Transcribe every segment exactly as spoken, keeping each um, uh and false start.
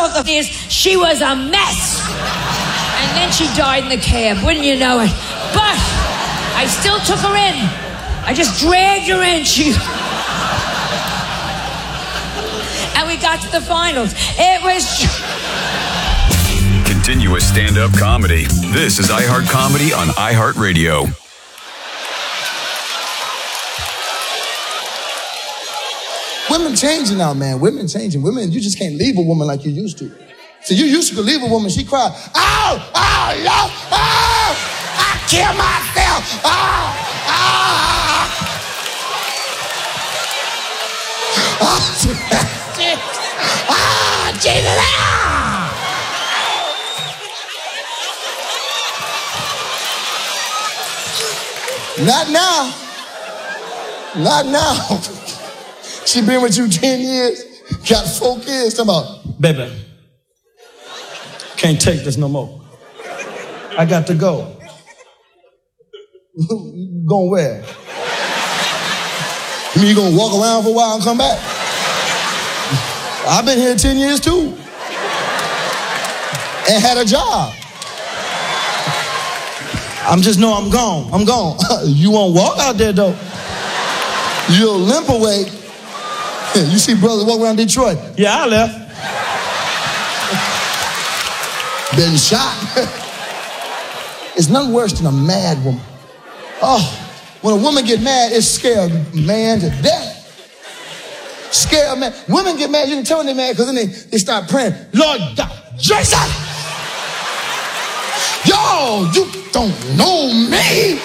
of the is she was a mess. And then she died in the cab, wouldn't you know it? But I still took her in. I just dragged her in. She... And we got to the finals. It was... Continuous stand-up comedy. This is iHeart Comedy on iHeartRadio. Women changing now, man. Women changing. Women, you just can't leave a woman like you used to. So you used to leave a woman, she cried, "Ow, ow, no, oh, I killed myself, oh, oh." Oh, Jesus, oh, Jesus, ah. Not now. Not now. She been with you ten years, got four kids. Talking about, "Baby, can't take this no more. I got to go." Going where? You mean you gonna walk around for a while and come back? I've been here ten years too. And had a job. I'm just know I'm gone. I'm gone. You won't walk out there though. You'll limp away. You see brothers walk around Detroit. "Yeah, I left. Been shot." It's nothing worse than a mad woman. Oh, when a woman get mad, it scares a man to death. Scare a man. Women get mad, you can tell when they're mad because then they, they start praying, "Lord God, Jason! Yo, you don't know me."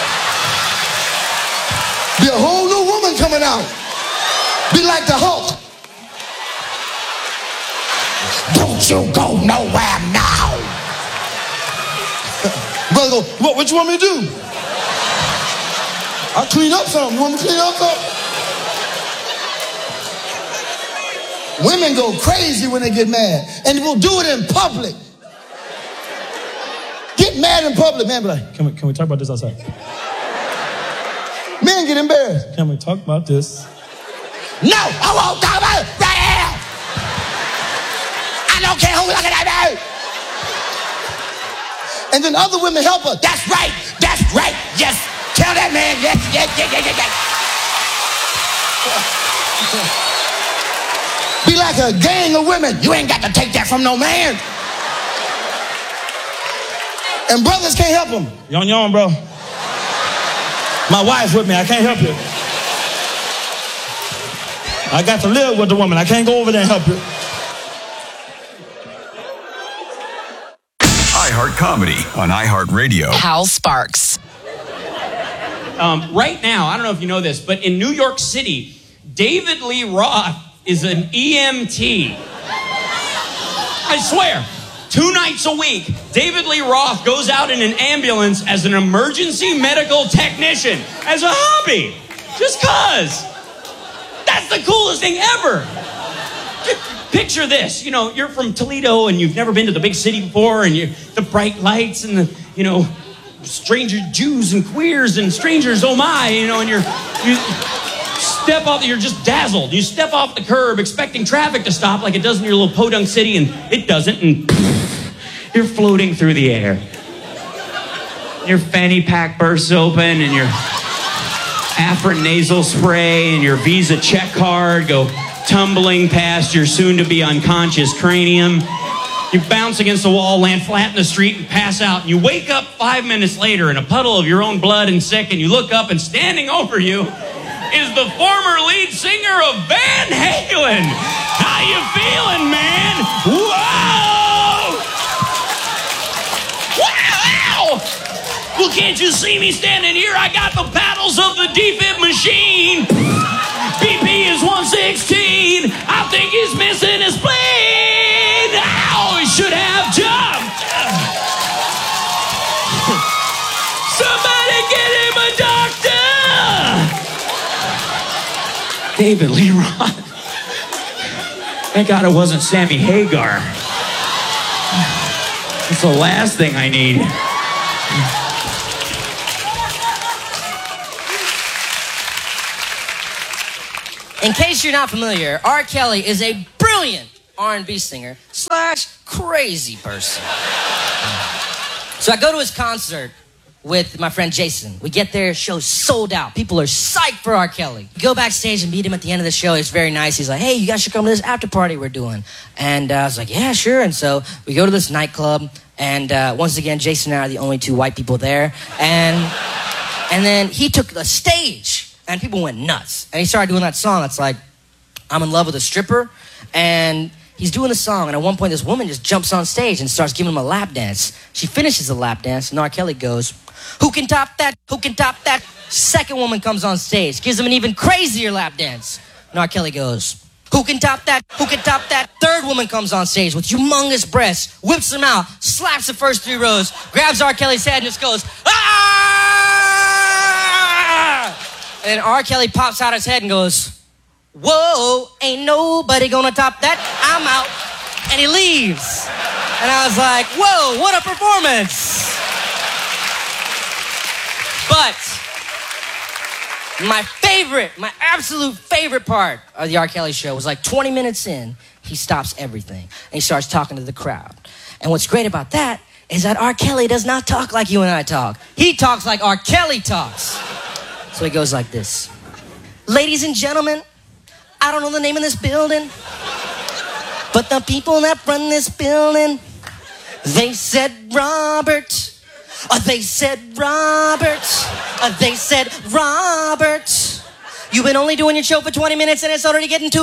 Be a whole new woman coming out. Be like the Hulk. "Don't you go nowhere now." Brother go, what, what you want me to do? I'll clean up something. You want me to clean up something? Women go crazy when they get mad. And they will do it in public. Get mad in public, man. Be like, can we, can we talk about this outside? Men get embarrassed. Can we talk about this? "No, I won't talk about it right here. I don't care who's looking at me." And then other women help her. "That's right, that's right, yes. Tell that man, yes, yes, yes, yes, yes." Be like a gang of women. You ain't got to take that from no man. And brothers can't help them. "Yon, yon, bro. My wife with me, I can't help you. I got to live with the woman. I can't go over there and help you." iHeart Comedy on iHeartRadio. Hal Sparks. Um, right now, I don't know if you know this, but in New York City, David Lee Roth is an E M T. I swear, two nights a week, David Lee Roth goes out in an ambulance as an emergency medical technician, as a hobby, just cause. That's the coolest thing ever. Picture this, you know, you're from Toledo and you've never been to the big city before, and you the bright lights and the, you know, stranger Jews and queers and strangers, oh my, you know, and you're, you step off, you're just dazzled. You step off the curb expecting traffic to stop like it does in your little podunk city, and it doesn't, and you're floating through the air. Your fanny pack bursts open and your Afrin nasal spray and your Visa check card go tumbling past your soon-to-be unconscious cranium. You bounce against the wall, land flat in the street, and pass out. And you wake up five minutes later in a puddle of your own blood and sick, and you look up, and standing over you is the former lead singer of Van Halen. How you feeling, man? Whoa! Wow! Well, can't you see me standing here? I got the paddles of the defib machine. B P is one sixteen. I think he's missing his spleen. Ow, he should have jumped. Somebody get him a doctor. David Lee Roth. Thank God it wasn't Sammy Hagar. That's the last thing I need. In case you're not familiar, R. Kelly is a brilliant R and B singer slash crazy person. So I go to his concert with my friend Jason. We get there, show's sold out. People are psyched for R. Kelly. We go backstage and meet him at the end of the show. He's very nice. He's like, hey, you guys should come to this after party we're doing. And uh, I was like, yeah, sure. And so we go to this nightclub. And uh, once again, Jason and I are the only two white people there. And, and then he took the stage. And people went nuts. And he started doing that song that's like, I'm in love with a stripper. And he's doing the song, and at one point, this woman just jumps on stage and starts giving him a lap dance. She finishes the lap dance, and R. Kelly goes, who can top that? Who can top that? Second woman comes on stage, gives him an even crazier lap dance. And R. Kelly goes, who can top that? Who can top that? Third woman comes on stage with humongous breasts, whips him out, slaps the first three rows, grabs R. Kelly's head, and just goes, ah! And R. Kelly pops out his head and goes, whoa, ain't nobody gonna top that. I'm out. And he leaves. And I was like, whoa, what a performance. But my favorite, my absolute favorite part of the R. Kelly show was like twenty minutes in, he stops everything and he starts talking to the crowd. And what's great about that is that R. Kelly does not talk like you and I talk. He talks like R. Kelly talks. So he goes like this. Ladies and gentlemen, I don't know the name of this building, but the people that run this building, they said Robert. Uh, they said Robert. Uh, they said Robert. You've been only doing your show for twenty minutes and it's already getting too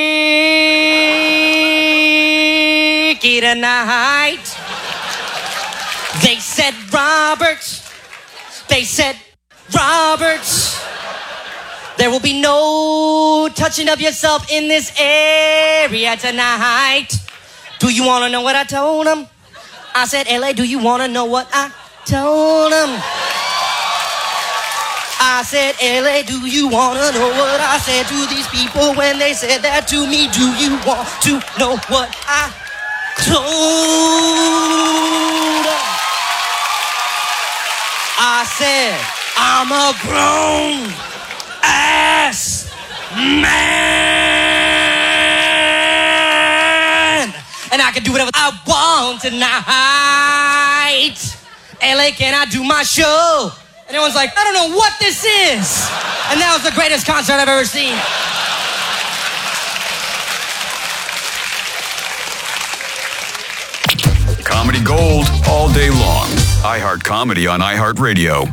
freaky tonight. They said Robert. They said Robert. There will be no touching of yourself in this area tonight. Do you want to know what I told him? I said, L A, do you want to know what I told him? I said, L A, do you want to know what I said to these people when they said that to me? Do you want to know what I told them? I said, I'm a grown ass man, and I can do whatever I want tonight. L A, can I do my show? And everyone's like, I don't know what this is. And that was the greatest concert I've ever seen. Comedy gold all day long. iHeart Comedy on iHeartRadio.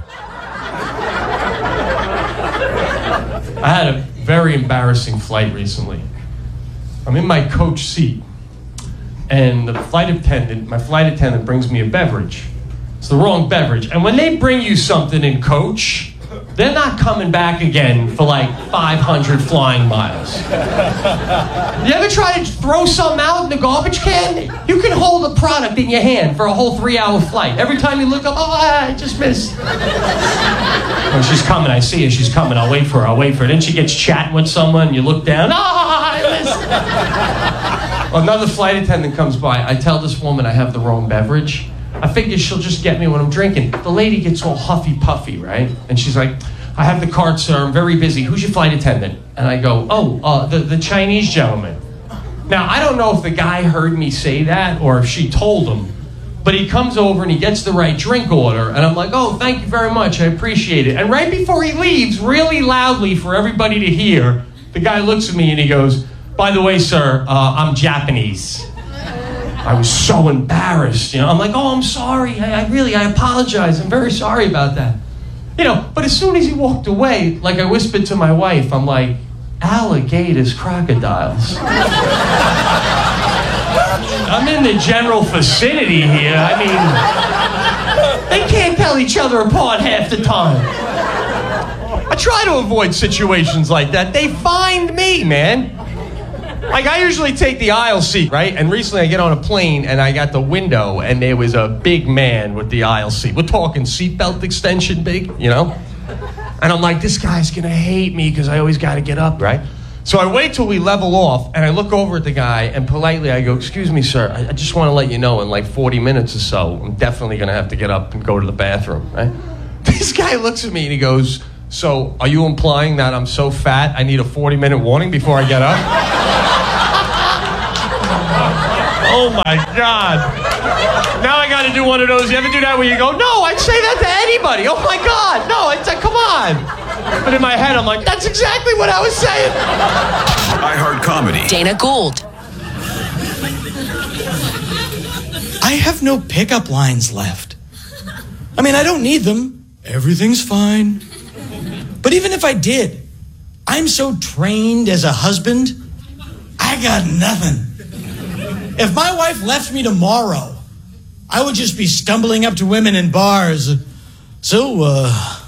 I had a very embarrassing flight recently. I'm in my coach seat, and the flight attendant, my flight attendant brings me a beverage. It's the wrong beverage. And when they bring you something in coach, they're not coming back again for like five hundred flying miles. You ever try to throw something out in the garbage can? You can hold a product in your hand for a whole three-hour flight. Every time you look up, oh, I just missed. Oh, she's coming. I see her. She's coming. I'll wait for her. I'll wait for her. Then she gets chatting with someone. You look down. Oh, I missed. Another flight attendant comes by. I tell this woman I have the wrong beverage. I figure she'll just get me what I'm drinking. The lady gets all huffy-puffy, right? And she's like, I have the card, sir. I'm very busy. Who's your flight attendant? And I go, oh, uh, the, the Chinese gentleman. Now, I don't know if the guy heard me say that or if she told him, but he comes over and he gets the right drink order. And I'm like, oh, thank you very much. I appreciate it. And right before he leaves, really loudly for everybody to hear, the guy looks at me and he goes, by the way, sir, uh, I'm Japanese. I was so embarrassed, you know. I'm like, oh, I'm sorry. I, I really, I apologize. I'm very sorry about that. You know, but as soon as he walked away, like I whispered to my wife, I'm like, alligators, crocodiles. I'm in the general vicinity here. I mean, they can't tell each other apart half the time. I try to avoid situations like that. They find me, man. Like, I usually take the aisle seat, right? And recently I get on a plane and I got the window and there was a big man with the aisle seat. We're talking seatbelt extension big, you know? And I'm like, this guy's gonna hate me because I always gotta get up, right? So I wait till we level off and I look over at the guy and politely I go, excuse me, sir, I, I just wanna let you know in like forty minutes or so, I'm definitely gonna have to get up and go to the bathroom, right? This guy looks at me and he goes, so are you implying that I'm so fat I need a forty minute warning before I get up? Oh my God. Now I got to do one of those. You ever do that where you go, no, I'd say that to anybody. Oh my God. No, I'd say, come on. But in my head, I'm like, that's exactly what I was saying. iHeart Comedy. Dana Gould. I have no pickup lines left. I mean, I don't need them. Everything's fine. But even if I did, I'm so trained as a husband, I got nothing. If my wife left me tomorrow, I would just be stumbling up to women in bars. So, uh,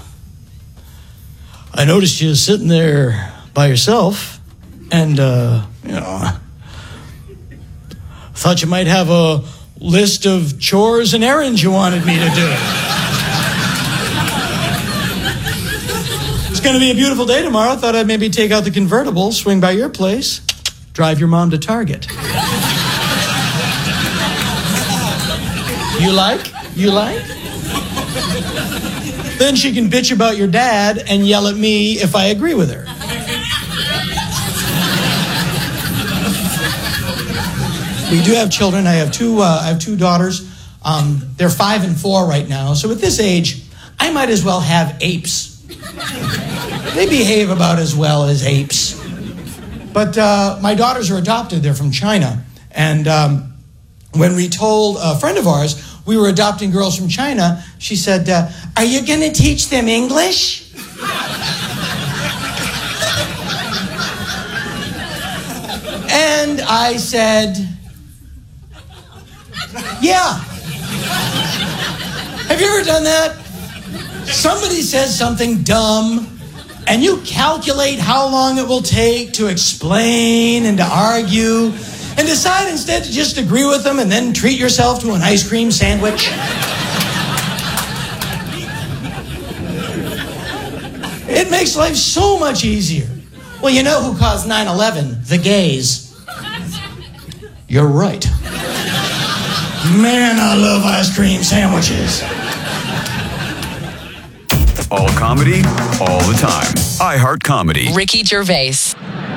I noticed you sitting there by yourself, and, uh, you know, thought you might have a list of chores and errands you wanted me to do. It's going to be a beautiful day tomorrow. Thought I'd maybe take out the convertible, swing by your place, drive your mom to Target. You like? You like? Then she can bitch about your dad and yell at me if I agree with her. We do have children. I have two. Uh, I have two daughters. Um, they're five and four right now. So at this age, I might as well have apes. They behave about as well as apes. But uh, my daughters are adopted. They're from China. And um, when we told a friend of ours we were adopting girls from China, she said, uh, are you going to teach them English? And I said, yeah. Have you ever done that? Somebody says something dumb, and you calculate how long it will take to explain and to argue, and decide instead to just agree with them and then treat yourself to an ice cream sandwich. It makes life so much easier. Well, you know who caused nine eleven? The gays. You're right. Man, I love ice cream sandwiches. All comedy, all the time. iHeart Comedy. Ricky Gervais.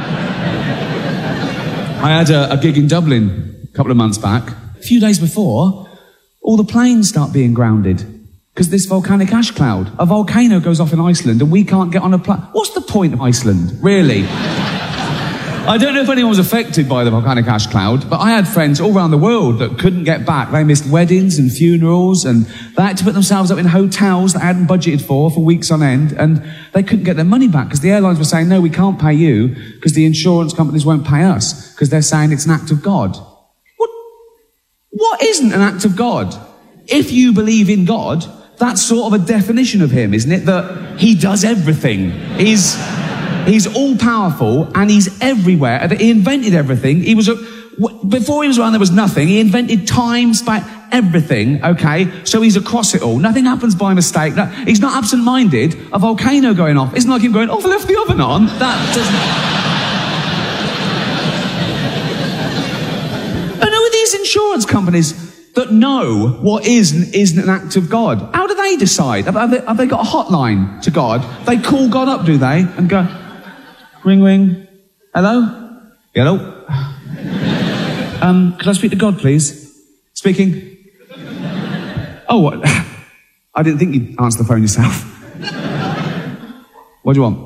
I had a, a gig in Dublin a couple of months back. A few days before, all the planes start being grounded because this volcanic ash cloud. A volcano goes off in Iceland and we can't get on a plane. What's the point of Iceland, really? I don't know if anyone was affected by the volcanic ash cloud, but I had friends all around the world that couldn't get back. They missed weddings and funerals, and they had to put themselves up in hotels that they hadn't budgeted for for weeks on end, and they couldn't get their money back because the airlines were saying, no, we can't pay you because the insurance companies won't pay us because they're saying it's an act of God. What? What isn't an act of God? If you believe in God, that's sort of a definition of him, isn't it? That he does everything. He's... He's all-powerful, and he's everywhere. He invented everything. He was a, before he was around, there was nothing. He invented time, space, everything, okay? So he's across it all. Nothing happens by mistake. No, he's not absent-minded. A volcano going off. It's not like him going, oh, I left the oven on. That doesn't... And who are these insurance companies that know what is and isn't an act of God? How do they decide? Have they, have they got a hotline to God? They call God up, do they? And go... Ring, ring. Hello? Hello? Um, could I speak to God, please? Speaking. Oh, what? I didn't think you'd answer the phone yourself. What do you want?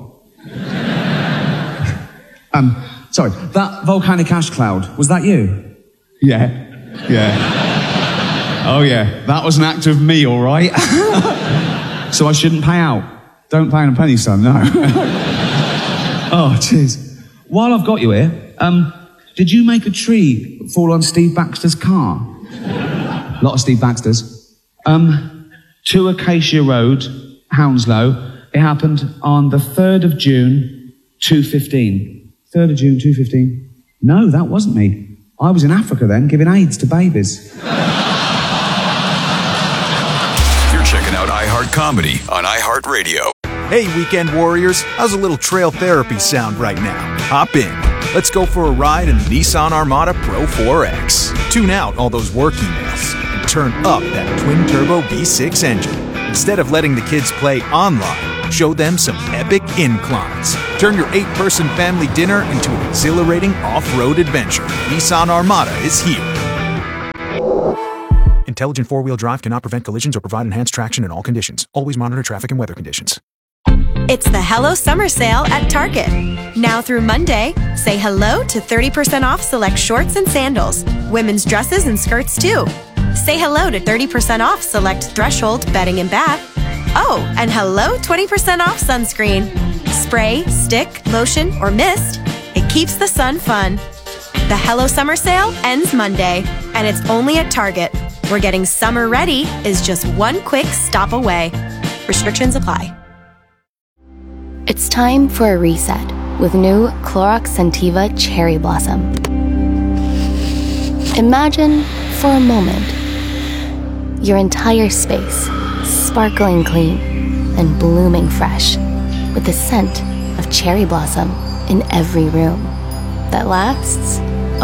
um, sorry, that volcanic ash cloud, was that you? Yeah. Yeah. Oh, yeah. That was an act of me, all right? So I shouldn't pay out. Don't pay in a penny, son, no. Oh, jeez. While I've got you here, um, did you make a tree fall on Steve Baxter's car? A lot of Steve Baxters. Um, two Acacia Road, Hounslow. It happened on the third of June, two fifteen. third of June, two fifteen. No, that wasn't me. I was in Africa then, giving AIDS to babies. You're checking out iHeart Comedy on iHeart Radio. Hey, weekend warriors, how's a little trail therapy sound right now? Hop in. Let's go for a ride in the Nissan Armada Pro four X. Tune out all those work emails and turn up that twin-turbo V six engine. Instead of letting the kids play online, show them some epic inclines. Turn your eight-person family dinner into an exhilarating off-road adventure. Nissan Armada is here. Intelligent four-wheel drive cannot prevent collisions or provide enhanced traction in all conditions. Always monitor traffic and weather conditions. It's the Hello Summer Sale at Target. Now through Monday, say hello to thirty percent off select shorts and sandals. Women's dresses and skirts too. Say hello to thirty percent off select Threshold bedding and bath. Oh, and hello twenty percent off sunscreen. Spray, stick, lotion, or mist. It keeps the sun fun. The Hello Summer Sale ends Monday, and it's only at Target, where getting summer ready is just one quick stop away. Restrictions apply. It's time for a reset with new Clorox Scentiva Cherry Blossom. Imagine, for a moment, your entire space sparkling clean and blooming fresh with the scent of cherry blossom in every room that lasts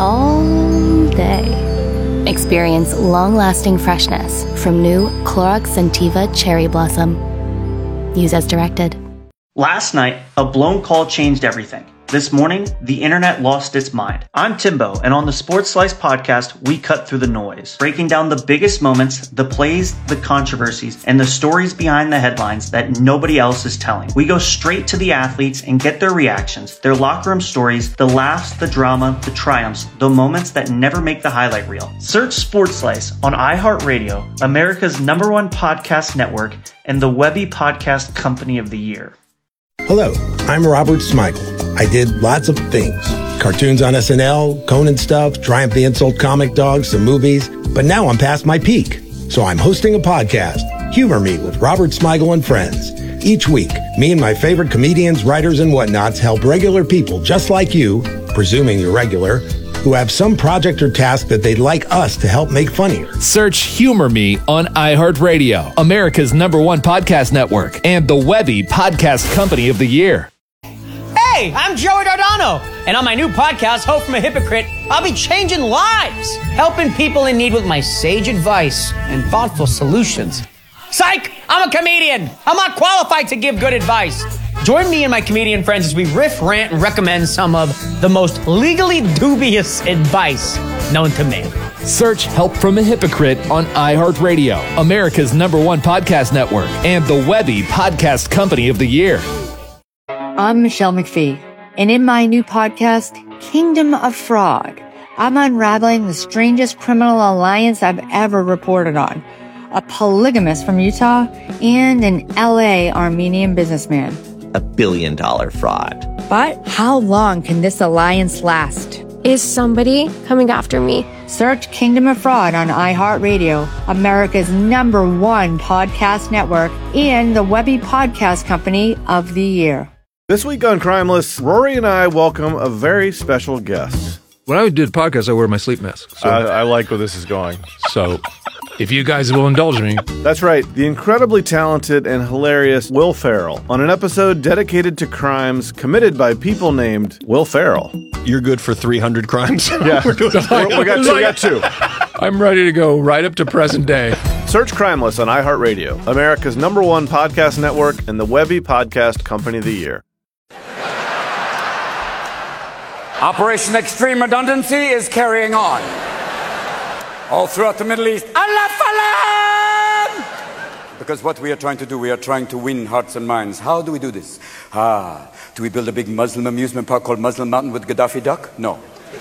all day. Experience long-lasting freshness from new Clorox Scentiva Cherry Blossom. Use as directed. Last night, a blown call changed everything. This morning, the internet lost its mind. I'm Timbo, and on the Sports Slice podcast, we cut through the noise, breaking down the biggest moments, the plays, the controversies, and the stories behind the headlines that nobody else is telling. We go straight to the athletes and get their reactions, their locker room stories, the laughs, the drama, the triumphs, the moments that never make the highlight reel. Search Sports Slice on iHeartRadio, America's number one podcast network, and the Webby Podcast Company of the Year. Hello, I'm Robert Smigel. I did lots of things. Cartoons on S N L, Conan stuff, Triumph the Insult comic dogs, some movies. But now I'm past my peak. So I'm hosting a podcast, Humor Me with Robert Smigel and Friends. Each week, me and my favorite comedians, writers, and whatnots help regular people just like you, presuming you're regular, who have some project or task that they'd like us to help make funnier. Search Humor Me on iHeartRadio, America's number one podcast network, and the Webby Podcast Company of the Year. Hey, I'm Joey Dardano, and on my new podcast, Hope from a Hypocrite, I'll be changing lives, helping people in need with my sage advice and thoughtful solutions. Psych! I'm a comedian. I'm not qualified to give good advice. Join me and my comedian friends as we riff, rant, and recommend some of the most legally dubious advice known to man. Search Help from a Hypocrite on iHeartRadio, America's number one podcast network, and the Webby Podcast Company of the Year. I'm Michelle McPhee, and in my new podcast, Kingdom of Fraud, I'm unraveling the strangest criminal alliance I've ever reported on. A polygamist from Utah and an L A Armenian businessman. A billion dollar fraud. But how long can this alliance last? Is somebody coming after me? Search Kingdom of Fraud on iHeartRadio, America's number one podcast network, and the Webby Podcast Company of the Year. This week on Crimeless, Rory and I welcome a very special guest. When I do the podcast, I wear my sleep mask. So. I, I like where this is going. So, if you guys will indulge me. That's right, the incredibly talented and hilarious Will Ferrell on an episode dedicated to crimes committed by people named Will Ferrell. You're good for three hundred crimes? Yeah, we, got, we got two. I'm ready to go right up to present day. Search Crimeless on iHeartRadio, America's number one podcast network, and the Webby Podcast Company of the Year. Operation Extreme Redundancy is carrying on. All throughout the Middle East. Allah Falam! Because what we are trying to do, we are trying to win hearts and minds. How do we do this? Ah, do we build a big Muslim amusement park called Muslim Mountain with Gaddafi Duck? No.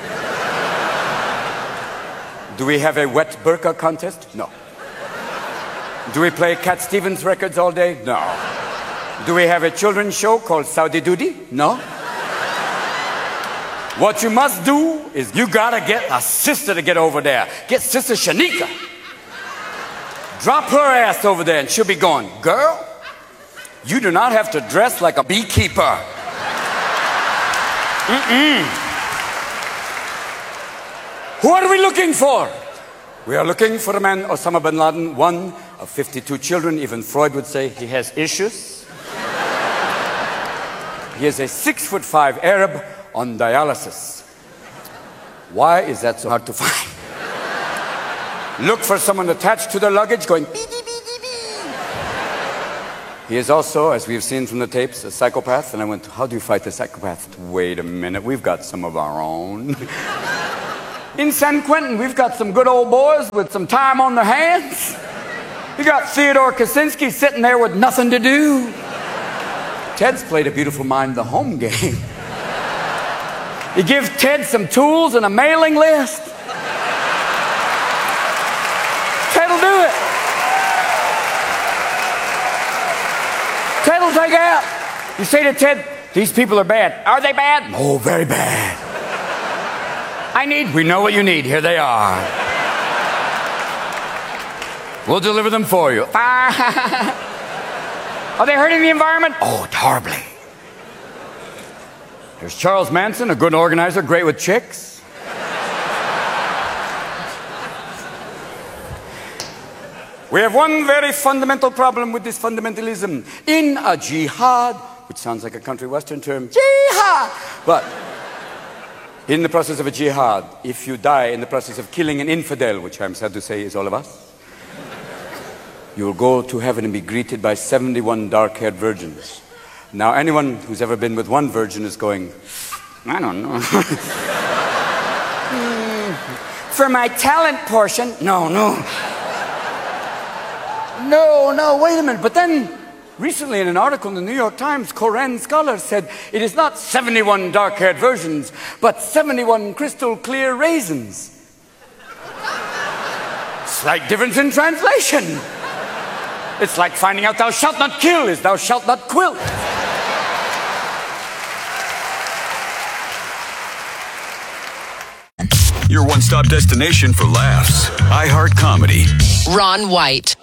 Do we have a wet burqa contest? No. Do we play Cat Stevens records all day? No. Do we have a children's show called Saudi Doody? No. What you must do is you gotta get a sister to get over there. Get Sister Shanika. Drop her ass over there and she'll be going, girl, you do not have to dress like a beekeeper. Mm-mm. Who are we looking for? We are looking for a man, Osama bin Laden, one of fifty-two children. Even Freud would say he has issues. He is a six foot five Arab on dialysis. Why is that so hard to find? Look for someone attached to the luggage going bee, bee, bee, bee, bee. He is also, as we've seen from the tapes, a psychopath. And I went, how do you fight the psychopath? Wait a minute, we've got some of our own. In San Quentin, we've got some good old boys with some time on their hands. You got Theodore Kaczynski sitting there with nothing to do. Ted's played a beautiful mind the home game. You give Ted some tools and a mailing list. Ted'll do it. Ted'll take out. You say to Ted, these people are bad. Are they bad? Oh, very bad. I need, we know what you need. Here they are. We'll deliver them for you. Are they hurting the environment? Oh, horribly. There's Charles Manson, a good organizer, great with chicks. We have one very fundamental problem with this fundamentalism. In a jihad, which sounds like a country western term, jihad, but in the process of a jihad, if you die in the process of killing an infidel, which I'm sad to say is all of us, you will go to heaven and be greeted by seventy-one dark-haired virgins. Now, anyone who's ever been with one virgin is going, I don't know. For my talent portion, no, no. No, no, wait a minute. But then, recently in an article in the New York Times, Koran scholars said it is not seventy-one dark-haired virgins, but seventy-one crystal clear raisins. Slight difference in translation. It's like finding out thou shalt not kill is thou shalt not quilt. Your one-stop destination for laughs. iHeart Comedy. Ron White.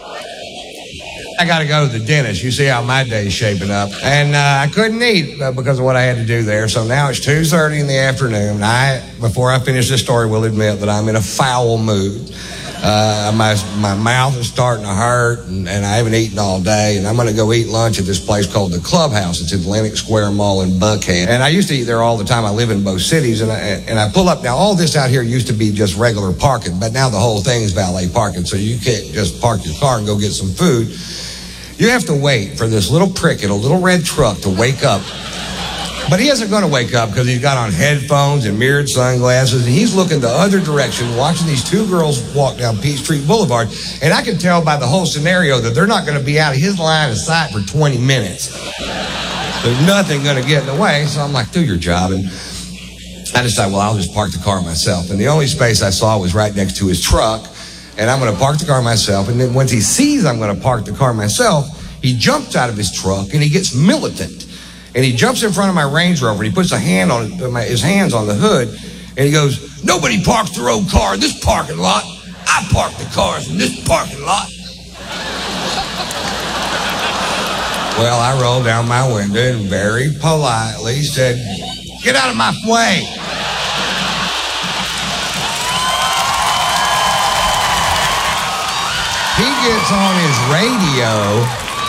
I got to go to the dentist. You see how my day's shaping up. And uh, I couldn't eat uh, because of what I had to do there. So now it's two thirty in the afternoon. I, before I finish this story, will admit that I'm in a foul mood. Uh, my, my mouth is starting to hurt, and, and I haven't eaten all day. And I'm going to go eat lunch at this place called the Clubhouse. It's Atlantic Square Mall in Buckhead. And I used to eat there all the time. I live in both cities, and I, and I pull up. Now, all this out here used to be just regular parking, but now the whole thing is valet parking, so you can't just park your car and go get some food. You have to wait for this little prick in a little red truck to wake up. But he isn't going to wake up because he's got on headphones and mirrored sunglasses, and he's looking the other direction, watching these two girls walk down Peachtree Boulevard. And I can tell by the whole scenario that they're not going to be out of his line of sight for twenty minutes. There's nothing going to get in the way. So I'm like, do your job. And I decided, well, I'll just park the car myself. And the only space I saw was right next to his truck. And I'm going to park the car myself. And then once he sees I'm going to park the car myself, he jumps out of his truck and he gets militant. And he jumps in front of my Range Rover, and he puts a hand on his hands on the hood, and he goes, nobody parks their own car in this parking lot. I park the cars in this parking lot. Well, I rolled down my window and very politely said, get out of my way. He gets on his radio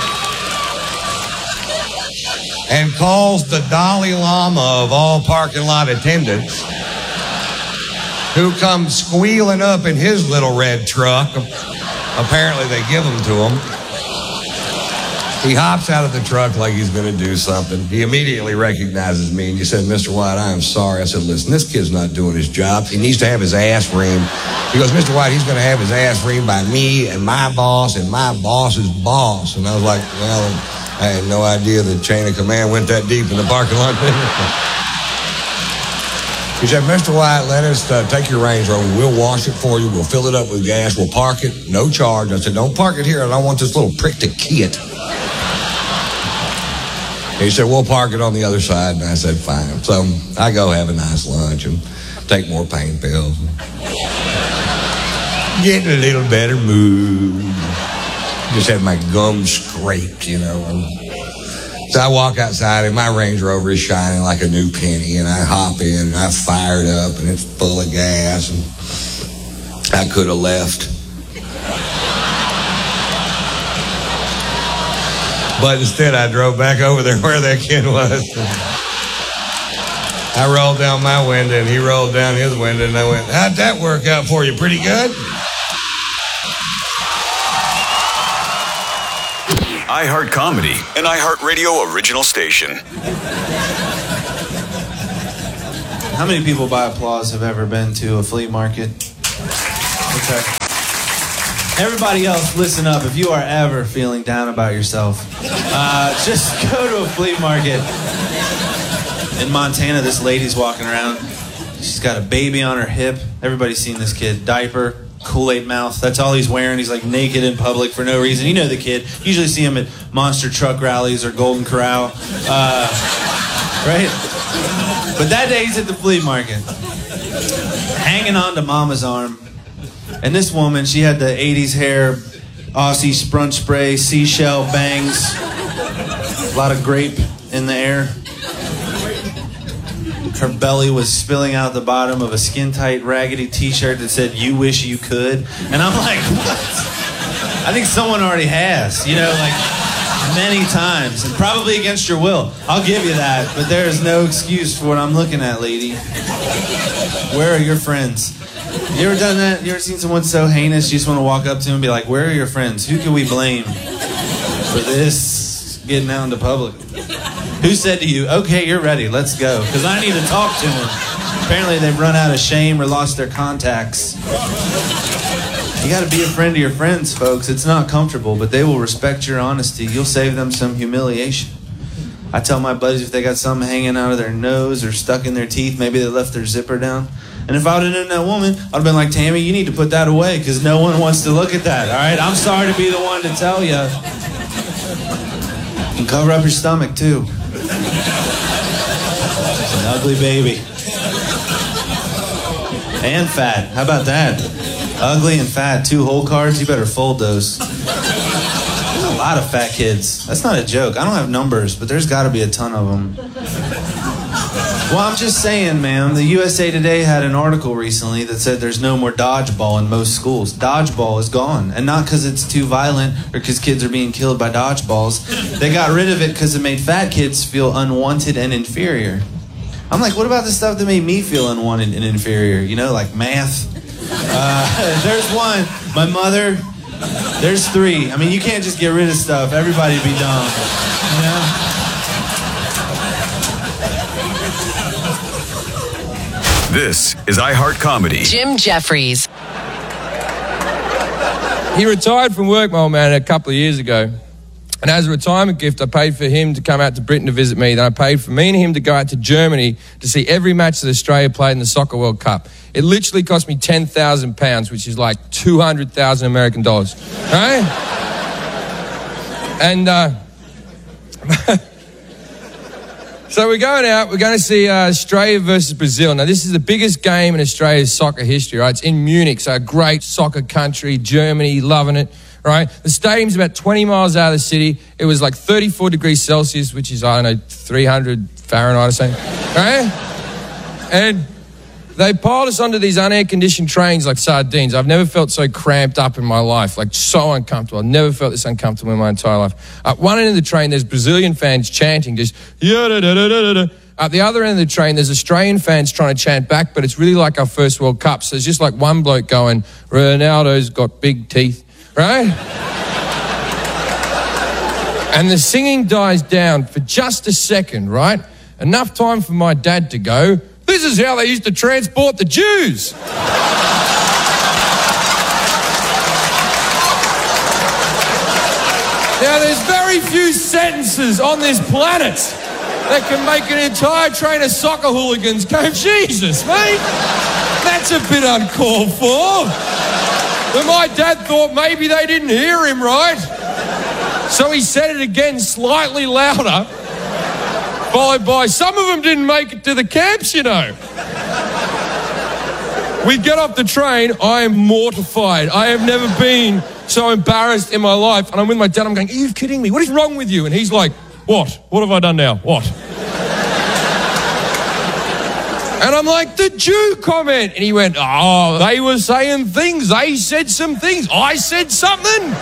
and calls the Dalai Lama of all parking lot attendants, who comes squealing up in his little red truck. Apparently they give them to him. He hops out of the truck like he's going to do something. He immediately recognizes me, and he said, Mister White, I am sorry. I said, listen, this kid's not doing his job. He needs to have his ass reamed. He goes, Mister White, he's going to have his ass reamed by me and my boss and my boss's boss. And I was like, well, I had no idea the chain of command went that deep in the parking lot. He said, Mister White, let us uh, take your Range Rover. We'll wash it for you. We'll fill it up with gas. We'll park it. No charge. I said, don't park it here. I don't want this little prick to key it. He said, we'll park it on the other side. And I said, fine. So I go have a nice lunch and take more pain pills. Get in a little better mood. Just had my gums scraped, you know. So I walk outside and my Range Rover is shining like a new penny, and I hop in and I fire it up and it's full of gas, and I could have left. But instead I drove back over there where that kid was. I rolled down my window and he rolled down his window, and I went, how'd that work out for you? Pretty good? iHeart Comedy, an iHeart Radio original station. How many people by applause have ever been to a flea market? Okay. Everybody else, listen up. If you are ever feeling down about yourself, uh, just go to a flea market. In Montana, this lady's walking around. She's got a baby on her hip. Everybody's seen this kid. Diaper, Kool-Aid mouth. That's all he's wearing. He's like naked in public for no reason. You know the kid. You usually see him at monster truck rallies or Golden Corral. Uh, right? But that day he's at the flea market, hanging on to mama's arm. And this woman, she had the eighties hair, Aussie sprunch spray, seashell bangs, a lot of grape in the air. Her belly was spilling out the bottom of a skin-tight, raggedy t-shirt that said, "You wish you could." And I'm like, what? I think someone already has, you know, like many times, and probably against your will. I'll give you that, but there is no excuse for what I'm looking at, lady. Where are your friends? You ever done that? You ever seen someone so heinous you just want to walk up to them and be like, where are your friends? Who can we blame for this getting out into public? Who said to you, okay, you're ready, let's go, because I need to talk to them. Apparently they've run out of shame or lost their contacts. You got to be a friend to your friends, folks. It's not comfortable, but they will respect your honesty. You'll save them some humiliation. I tell my buddies if they got something hanging out of their nose or stuck in their teeth, maybe they left their zipper down. And if I would have known that woman, I'd have been like, Tammy, you need to put that away because no one wants to look at that, all right? I'm sorry to be the one to tell you. And cover up your stomach, too. It's an ugly baby. And fat. How about that? Ugly and fat, two whole cards, you better fold those. There's a lot of fat kids. That's not a joke. I don't have numbers, but there's got to be a ton of them. Well, I'm just saying, ma'am, the U S A Today had an article recently that said there's no more dodgeball in most schools. Dodgeball is gone. And not because it's too violent or because kids are being killed by dodgeballs. They got rid of it because it made fat kids feel unwanted and inferior. I'm like, what about the stuff that made me feel unwanted and inferior? You know, like math. Uh, there's one. My mother. There's three. I mean, you can't just get rid of stuff. Everybody'd be dumb. You know? This is iHeart Comedy. Jim Jeffries. He retired from work, my old man, a couple of years ago. And as a retirement gift, I paid for him to come out to Britain to visit me. Then I paid for me and him to go out to Germany to see every match that Australia played in the Soccer World Cup. It literally cost me ten thousand pounds, which is like two hundred thousand American dollars. Right? And, uh... So we're going out, we're going to see uh, Australia versus Brazil. Now, this is the biggest game in Australia's soccer history, right? It's in Munich, so a great soccer country, Germany, loving it, right? The stadium's about twenty miles out of the city. It was like thirty-four degrees Celsius, which is, I don't know, three hundred Fahrenheit or something, right? And they piled us onto these unair-conditioned trains like sardines. I've never felt so cramped up in my life, like so uncomfortable. I've never felt this uncomfortable in my entire life. At one end of the train, there's Brazilian fans chanting, just ya-da-da-da-da-da. At the other end of the train, there's Australian fans trying to chant back, but it's really like our first World Cup. So it's just like one bloke going, Ronaldo's got big teeth, right? And the singing dies down for just a second, right? Enough time for my dad to go, this is how they used to transport the Jews. Now, there's very few sentences on this planet that can make an entire train of soccer hooligans go, Jesus, mate, that's a bit uncalled for. But my dad thought maybe they didn't hear him right. So he said it again slightly louder, followed by, some of them didn't make it to the camps, you know. We get off the train, I am mortified. I have never been so embarrassed in my life. And I'm with my dad, I'm going, are you kidding me? What is wrong with you? And he's like, what? What have I done now? What? And I'm like, the Jew comment. And he went, oh, they were saying things. They said some things. I said something.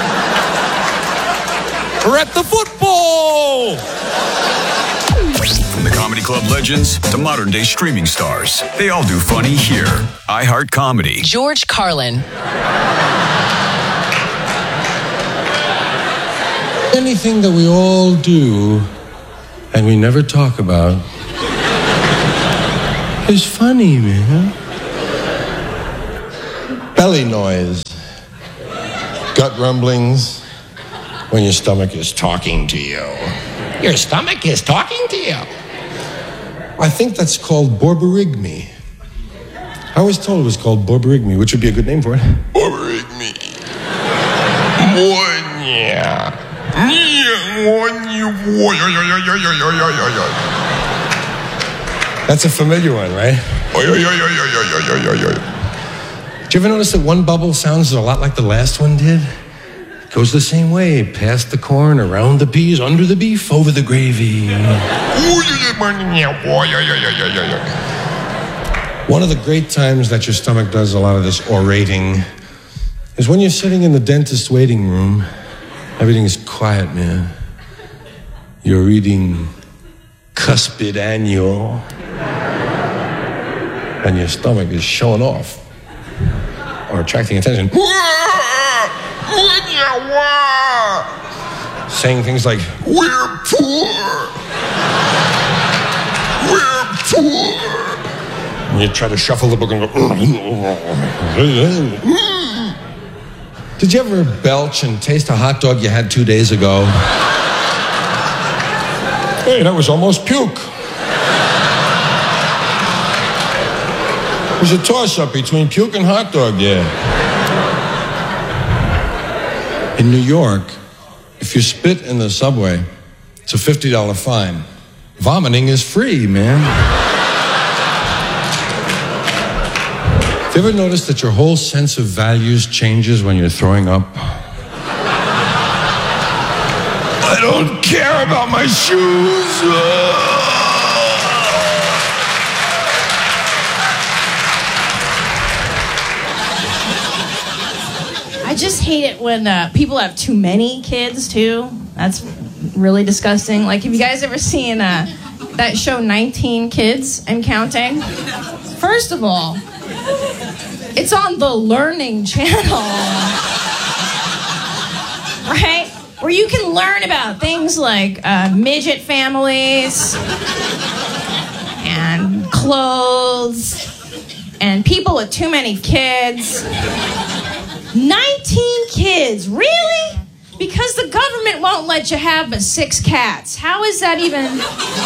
We're at the football. From the Comedy Club legends to modern day streaming stars, they all do funny here. iHeart Comedy. George Carlin. Anything that we all do and we never talk about is funny, man. Belly noise. Gut rumblings when your stomach is talking to you. Your stomach is talking to you. I think that's called borborygmi. I was told it was called borborygmi, which would be a good name for it. Borborygmi. That's a familiar one, right? Did you ever notice that one bubble sounds a lot like the last one did? It goes the same way, past the corn, around the peas, under the beef, over the gravy. One of the great times that your stomach does a lot of this orating is when you're sitting in the dentist waiting room. Everything is quiet, man. You're reading Cuspid Annual, and your stomach is showing off or attracting attention. Saying things like, we're poor. We're poor. And you try to shuffle the book and go, did you ever belch and taste a hot dog you had two days ago? Hey, that was almost puke. It was a toss-up between puke and hot dog, yeah. In New York, if you spit in the subway, it's a fifty dollars fine. Vomiting is free, man. Have you ever noticed that your whole sense of values changes when you're throwing up? I don't care about my shoes. I just hate it when uh, people have too many kids, too. That's really disgusting. Like, have you guys ever seen uh, that show nineteen Kids and Counting? First of all, it's on the Learning Channel, right? Where you can learn about things like uh, midget families and clothes and people with too many kids. nineteen kids, really? Because the government won't let you have but six cats. How is that even...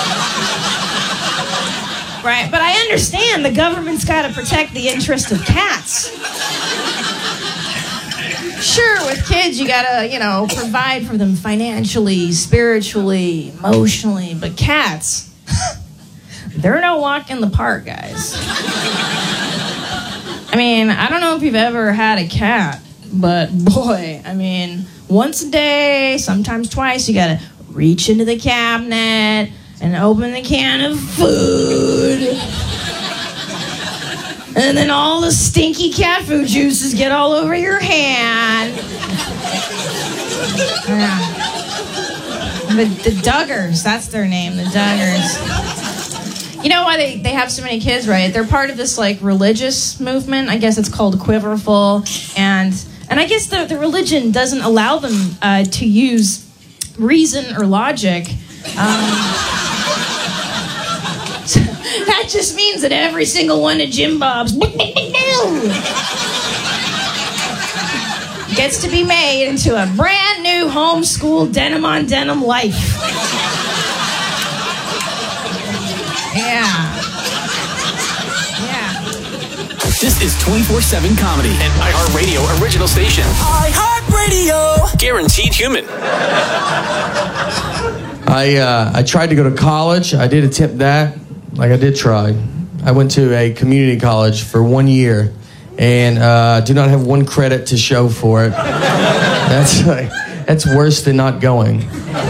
Right, but I understand the government's got to protect the interest of cats. Sure, with kids, you got to, you know, provide for them financially, spiritually, emotionally, but cats, they're no walk in the park, guys. I mean, I don't know if you've ever had a cat, but boy, I mean, once a day, sometimes twice, you got to reach into the cabinet and open the can of food. And then all the stinky cat food juices get all over your hand. Yeah. The, the Duggars, that's their name, the Duggars. You know why they, they have so many kids, right? They're part of this, like, religious movement. I guess it's called Quiverful. And and I guess the, the religion doesn't allow them uh, to use reason or logic. Um... That just means that every single one of Jim Bob's gets to be made into a brand new homeschool denim on denim life. Yeah. Yeah. This is twenty-four seven Comedy, an iHeartRadio original station. iHeartRadio! Guaranteed human. I, uh, I tried to go to college. I did attempt that. Like, I did try. I went to a community college for one year and uh, do not have one credit to show for it. That's like, that's worse than not going.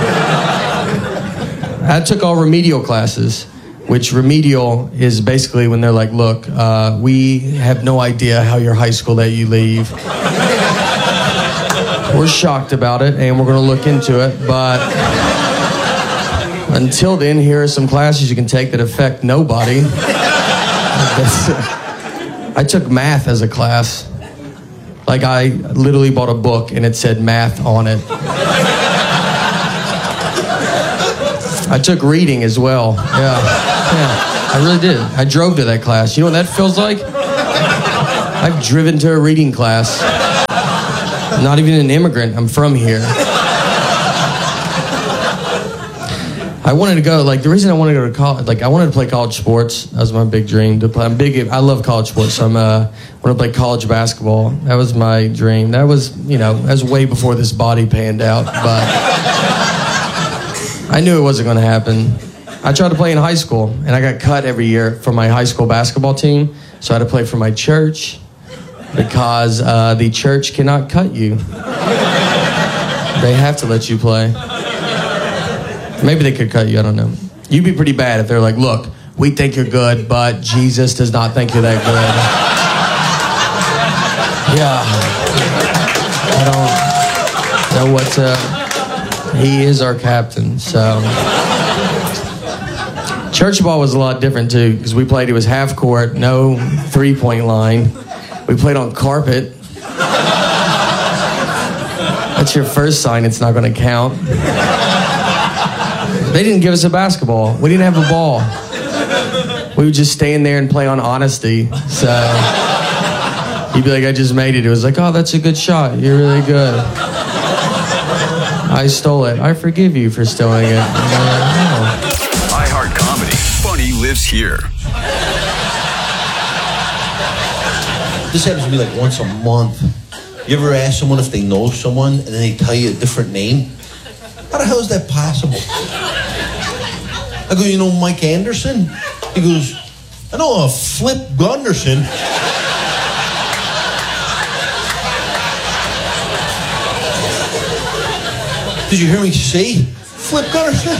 I took all remedial classes, which remedial is basically when they're like, look, uh, we have no idea how your high school let you leave. We're shocked about it, and we're going to look into it, but... Until then, here are some classes you can take that affect nobody. I took math as a class. Like, I literally bought a book and it said math on it. I took reading as well. Yeah. Yeah. I really did. I drove to that class. You know what that feels like? I've driven to a reading class. I'm not even an immigrant. I'm from here. I wanted to go, like, the reason I wanted to go to college, like, I wanted to play college sports. That was my big dream. To play. I'm big, I love college sports, so I'm, uh, I want to play college basketball. That was my dream. That was, you know, that was way before this body panned out, but I knew it wasn't going to happen. I tried to play in high school, and I got cut every year from my high school basketball team, so I had to play for my church, because uh, the church cannot cut you. They have to let you play. Maybe they could cut you, I don't know. You'd be pretty bad if they're like, look, we think you're good, but Jesus does not think you're that good. Yeah. I don't know what to... He is our captain, so... Church ball was a lot different, too, because we played, it was half court, no three-point line. We played on carpet. That's your first sign it's not going to count. They didn't give us a basketball. We didn't have a ball. We would just stand there and play on honesty. So you'd be like, I just made it. It was like, oh, that's a good shot. You're really good. I stole it. I forgive you for stealing it. iHeart Comedy. Funny lives here. This happens to me like once a month. You ever ask someone if they know someone and then they tell you a different name? How the hell is that possible? I go, you know Mike Anderson? He goes, I know a Flip Gunderson. Did you hear me say Flip Gunderson?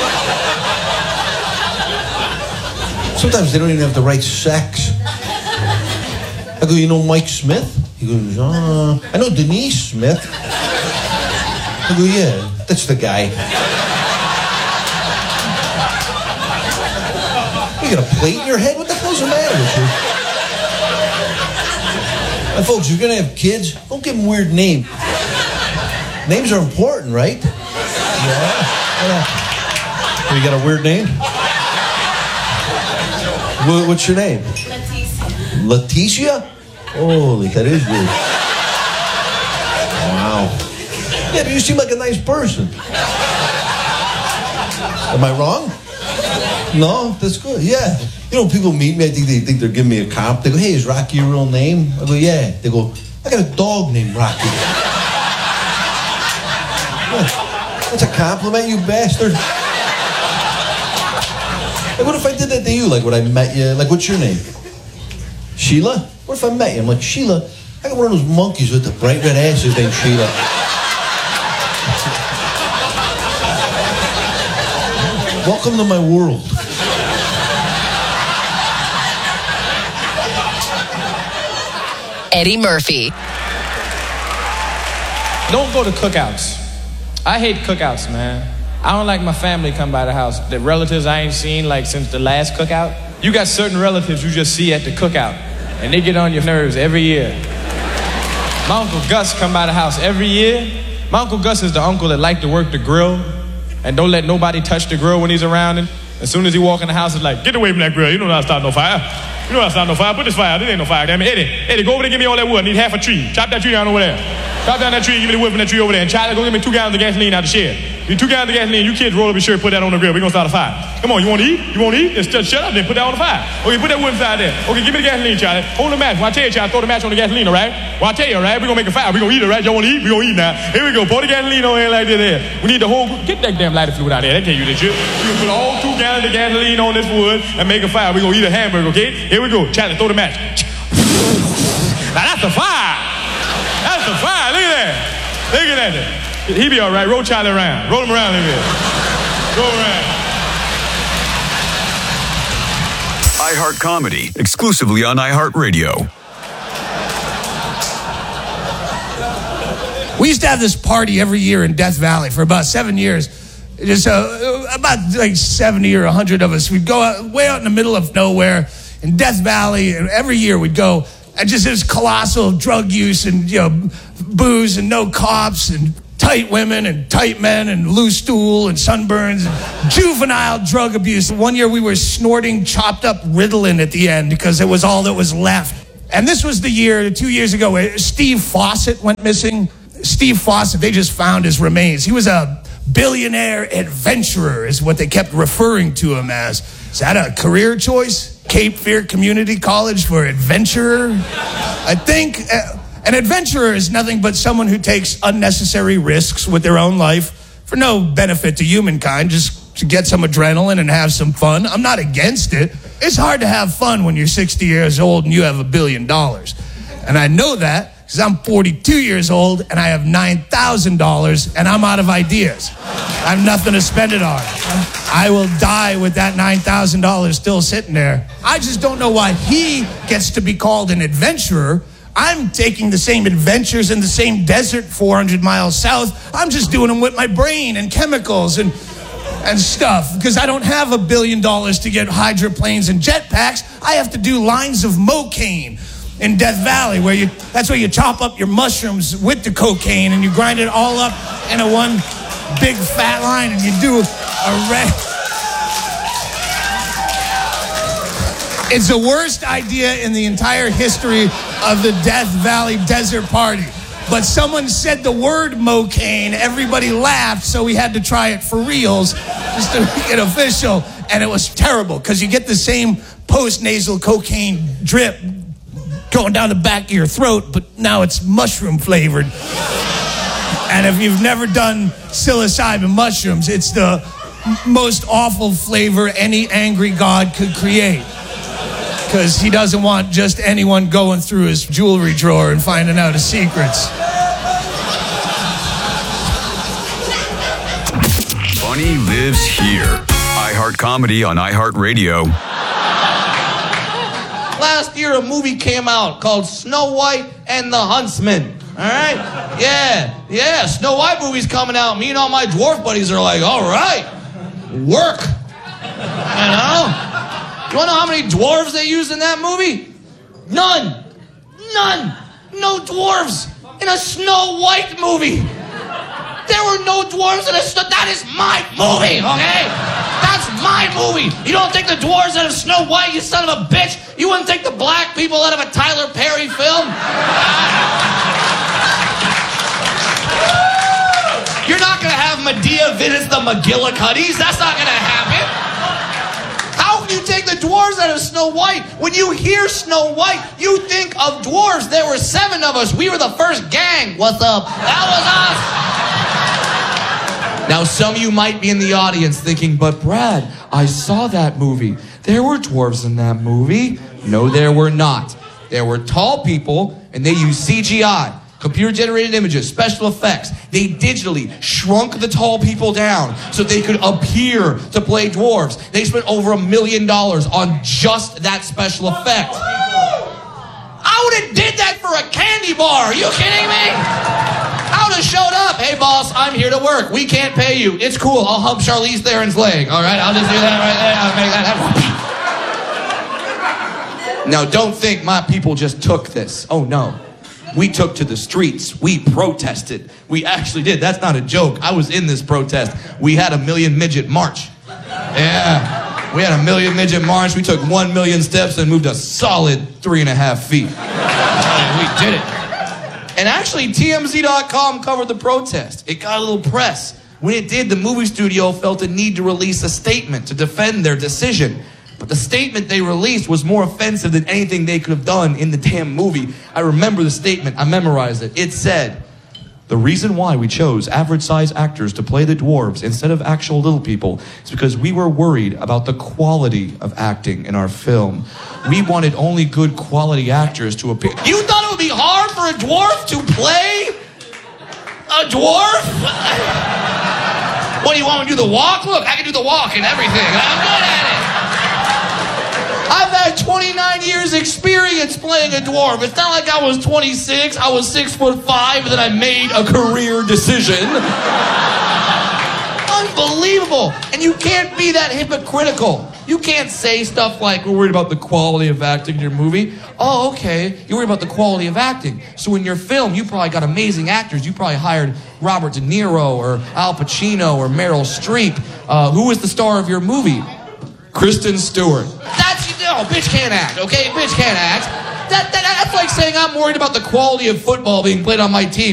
Sometimes they don't even have the right sex. I go, you know Mike Smith? He goes, uh, I know Denise Smith. I go, yeah, that's the guy. You got a plate in your head? What the hell's the matter with you? And folks, you're gonna have kids, don't give them weird names. Names are important, right? Yeah. yeah. You got a weird name? What's your name? Leticia. Leticia? Holy, that is weird. Wow. Yeah, but you seem like a nice person. Am I wrong? No, that's good. Yeah. You know, when people meet me, I think they think they're giving me a comp. They go, hey, is Rocky your real name? I go, yeah. They go, I got a dog named Rocky. Yeah. That's a compliment, you bastard. Like, what if I did that to you? Like, when I met you, like, what's your name? Sheila? What if I met you? I'm like, Sheila, I got one of those monkeys with the bright red asses named Sheila. Welcome to my world. Eddie Murphy. Don't go to cookouts. I hate cookouts, man. I don't like my family come by the house. The relatives I ain't seen like since the last cookout. You got certain relatives you just see at the cookout, and they get on your nerves every year. My Uncle Gus come by the house every year. My Uncle Gus is the uncle that like to work the grill and don't let nobody touch the grill when he's around him. As soon as he walk in the house, it's like, get away from that grill. You don't know how to start no fire. You know how to start no fire. Put this fire out. This ain't no fire. Damn it. Eddie, Eddie, go over there and give me all that wood. I need half a tree. Chop that tree down over there. Chop down that tree and give me the wood from that tree over there. And Charlie, go get me two gallons of gasoline out the shed. You two gallons of gasoline. You kids roll up your shirt, put that on the grill. We're going to start a fire. Come on, you want to eat? You want to eat? Then just shut up then. Put that on the fire. Okay, put that wood inside there. Okay, give me the gasoline, Charlie. Hold the match. When I tell you, Charlie, throw the match on the gasoline, all right? Well, I tell you, all right? We're going to make a fire. We're going to eat, all right? Y'all want to eat? We're going to eat now. Here we go. Pour the gasoline on here like this here. We need the whole... Get that damn lighter fluid out there. They tell you this shit. You can put all two gallons of gasoline on this wood and make a fire. We're going to eat a hamburger, okay? Here we go. Charlie, throw the match. Now that's a fire. That's a fire. Look at that. Look at that. He be all right. Roll Charlie around. Roll him around a little bit. Roll around. iHeart Comedy, exclusively on iHeartRadio. We used to have this party every year in Death Valley for about seven years. Just uh, about like seventy or one hundred of us. We'd go out, way out in the middle of nowhere in Death Valley, and every year we'd go, and just this colossal drug use and, you know, booze and no cops and tight women and tight men and loose stool and sunburns and juvenile drug abuse. One year we were snorting chopped up Ritalin at the end because it was all that was left. And this was the year, two years ago, where Steve Fawcett went missing. Steve Fawcett, they just found his remains. He was a billionaire adventurer is what they kept referring to him as. Is that a career choice? Cape Fear Community College for adventurer? I think... Uh, An adventurer is nothing but someone who takes unnecessary risks with their own life for no benefit to humankind, just to get some adrenaline and have some fun. I'm not against it. It's hard to have fun when you're sixty years old and you have a billion dollars. And I know that because I'm forty-two years old and I have nine thousand dollars and I'm out of ideas. I have nothing to spend it on. I will die with that nine thousand dollars still sitting there. I just don't know why he gets to be called an adventurer. I'm taking the same adventures in the same desert four hundred miles south. I'm just doing them with my brain and chemicals and and stuff because I don't have a billion dollars to get hydroplanes and jetpacks. I have to do lines of mocaine in Death Valley where you that's where you chop up your mushrooms with the cocaine and you grind it all up in a one big fat line and you do a red. It's the worst idea in the entire history of the Death Valley Desert Party. But someone said the word mocaine, everybody laughed, so we had to try it for reals, just to make it official. And it was terrible, because you get the same post-nasal cocaine drip going down the back of your throat, but now it's mushroom flavored. And if you've never done psilocybin mushrooms, it's the most awful flavor any angry god could create. Because he doesn't want just anyone going through his jewelry drawer and finding out his secrets. Funny lives here. iHeart Comedy on iHeartRadio. Last year, a movie came out called Snow White and the Huntsman. All right? Yeah, yeah, Snow White movie's coming out. Me and all my dwarf buddies are like, all right, work. You know? You want to know how many dwarves they used in that movie? None. None. No dwarves in a Snow White movie. There were no dwarves in a Snow... That is my movie, okay? That's my movie. You don't take the dwarves out of Snow White, you son of a bitch? You wouldn't take the black people out of a Tyler Perry film? You're not going to have Medea visit the McGillicuddies. That's not going to happen. How can you take the dwarves out of Snow White? When you hear Snow White, you think of dwarves. There were seven of us. We were the first gang. What's up? That was us. Now, some of you might be in the audience thinking, but Brad, I saw that movie. There were dwarves in that movie. No, there were not. There were tall people, and they used C G I. Computer-generated images, special effects. They digitally shrunk the tall people down so they could appear to play dwarves. They spent over a million dollars on just that special effect. I would have did that for a candy bar. Are you kidding me? I would have showed up. Hey, boss, I'm here to work. We can't pay you. It's cool. I'll hump Charlize Theron's leg. All right, I'll just do that right there. I'll make that happen. Now, don't think my people just took this. Oh, no. We took to the streets. We protested. We actually did. That's not a joke. I was in this protest. We had a million midget march. Yeah. We had a million midget march. We took one million steps and moved a solid three and a half feet. We did it. And actually, T M Z dot com covered the protest. It got a little press. When it did, the movie studio felt a need to release a statement to defend their decision. But the statement they released was more offensive than anything they could have done in the damn movie. I remember the statement. I memorized it. It said, "The reason why we chose average-sized actors to play the dwarves instead of actual little people is because we were worried about the quality of acting in our film. We wanted only good quality actors to appear." You thought it would be hard for a dwarf to play a dwarf? What, do you want me to do the walk? Look, I can do the walk and everything. I'm good at it. I've had twenty-nine years experience playing a dwarf. It's not like I was twenty-six, I was six foot five, and then I made a career decision. Unbelievable. And you can't be that hypocritical. You can't say stuff like, we're worried about the quality of acting in your movie. Oh, okay, you're worried about the quality of acting. So in your film, you probably got amazing actors. You probably hired Robert De Niro or Al Pacino or Meryl Streep. Uh, who was the star of your movie? Kristen Stewart. That's, you know, bitch can't act, okay? Bitch can't act. That, that, that's like saying I'm worried about the quality of football being played on my team.